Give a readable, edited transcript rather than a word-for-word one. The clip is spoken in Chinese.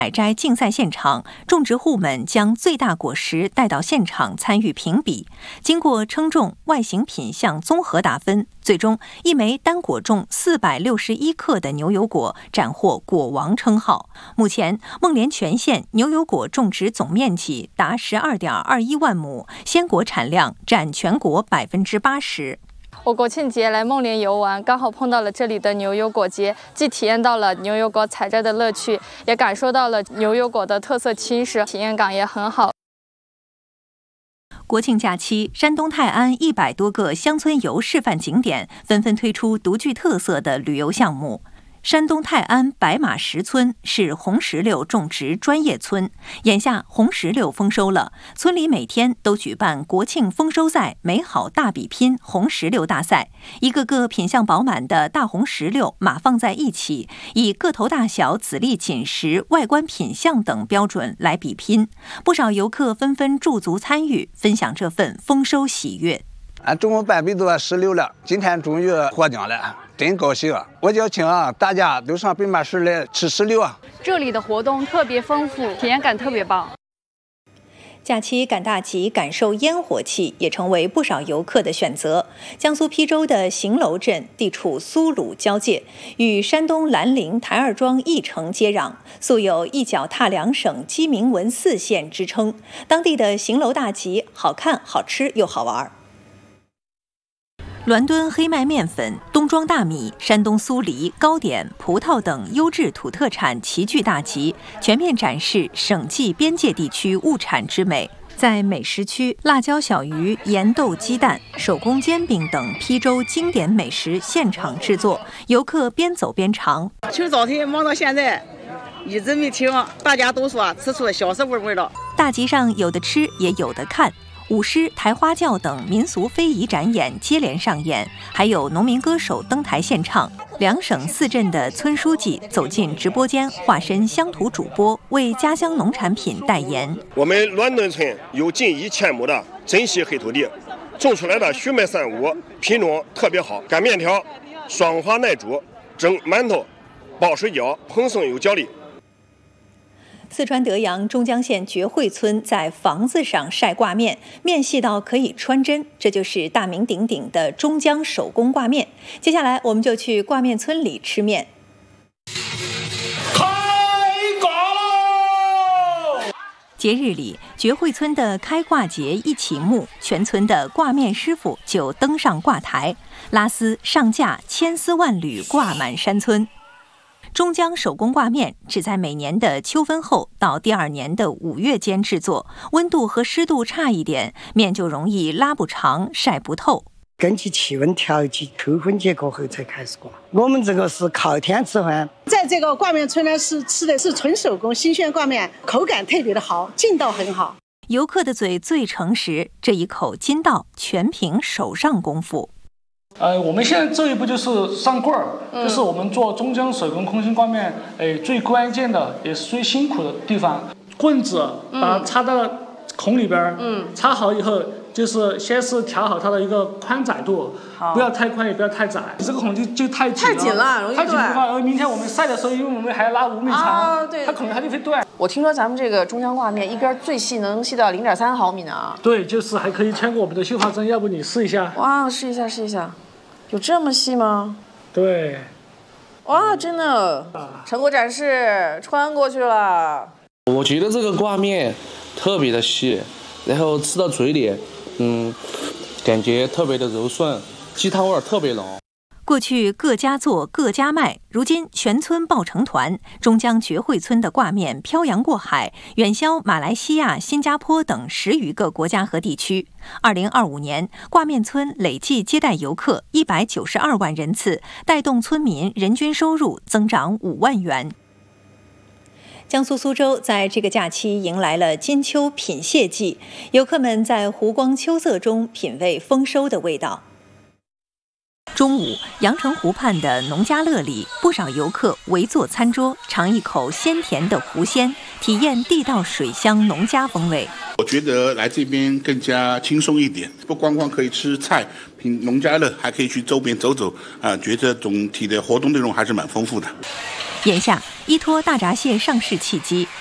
采摘竞赛现场，种植户们将最大果实带到现场参与评比，经过称重、外形品相综合打分，最终一枚单果重461克的牛油果斩获果王称号。目前，孟连全县牛油果种植总面积达12.21万亩，鲜果产量占全国80%。 我国庆节来孟连游玩，刚好碰到了这里的牛油果节，既体验到了牛油果采摘的乐趣，也感受到了牛油果的特色轻食，体验感也很好。 国庆假期，山东泰安100多个乡村游示范景点纷纷推出独具特色的旅游项目。山东泰安白马石村是红石榴种植专业村，眼下红石榴丰收了，村里每天都举办国庆丰收赛、美好大比拼红石榴大赛，一个个品相饱满的大红石榴码放在一起，以个头大小、籽粒紧实、外观品相等标准来比拼。不少游客纷纷驻足参与，分享这份丰收喜悦。 俺种了半辈多石榴了，今天终于获奖了，真高兴啊！我就请大家都上白马石来吃石榴啊！ 这里的活动特别丰富，体验感特别棒。 假期赶大集，感受烟火气也成为不少游客的选择。江苏邳州的邢楼镇地处苏鲁交界，与山东兰陵、台儿庄一城接壤，素有一脚踏两省、鸡鸣文四县之称。当地的邢楼大集好看、好吃又好玩。滦敦黑麦面粉、东庄大米、山东苏梨、糕点、葡萄等优质土特产齐聚大集，全面展示省际边界地区物产之美。在美食区，辣椒小鱼、盐豆鸡蛋、手工煎饼等邳州经典美食现场制作，游客边走边尝。 从早晨忙到现在，一直没停，大家都说吃出小时味道。 大集上有的吃，也有的看。舞狮、抬花轿等民俗非遗展演接连上演，还有农民歌手登台献唱。2省4镇的村书记走进直播间，化身乡土主播，为家乡农产品代言。 我们滦敦村有近1000亩的珍稀黑土地，种出来的徐麦35品种特别好，擀面条爽滑耐煮，蒸馒头、包水饺，蓬松有嚼力。 四川德阳中江县觉会村在房子上晒挂面，面细到可以穿针，这就是大名鼎鼎的中江手工挂面。接下来我们就去挂面村里吃面。 开挂喽！ 节日里，觉会村的开挂节一启幕，全村的挂面师傅就登上挂台，拉丝上架，千丝万缕挂满山村。中江手工挂面只在每年的秋分后到第2年的5月间制作，温度和湿度差一点，面就容易拉不长、晒不透。 根据气温调节，秋分节过后才开始挂。我们这个是靠天吃饭。 在这个挂面村呢，是吃的是纯手工新鲜挂面，口感特别的好，劲道很好。 游客的嘴最诚实，这一口筋道全凭手上功夫。 我们现在这一步就是上棍儿，就是我们做中江手工空心挂面，最关键的也是最辛苦的地方。棍子把它插到孔里边，插好以后，就是先是调好它的一个宽窄度，不要太宽也不要太窄。这个孔就太紧了， 容易太紧的话，而明天我们晒的时候，因为我们还要拉5米长，它孔它就会断。 我听说咱们这个中江挂面一边最细能细到0.3毫米呢。 对，就是还可以穿过我们的绣花针，要不你试一下？ 哇，试一下。有这么细吗？ 对。 哇，真的！成果展示穿过去了。 我觉得这个挂面特别的细，然后吃到嘴里，感觉特别的柔顺，鸡汤味特别浓。 过去各家做各家卖，如今全村抱成团，中江觉会村的挂面漂洋过海，远销马来西亚、新加坡等10余个国家和地区。2025年，挂面村累计接待游客192万人次，带动村民人均收入增长5万元。江苏苏州在这个假期迎来了金秋品蟹季，游客们在湖光秋色中品味丰收的味道。中午，阳澄湖畔的农家乐里，不少游客围坐餐桌，尝一口鲜甜的湖鲜，体验地道水乡农家风味。 我觉得来这边更加轻松一点，不光光可以吃菜、品农家乐，还可以去周边走走觉得总体的活动内容还是蛮丰富的。 眼下，依托大闸蟹上市契机，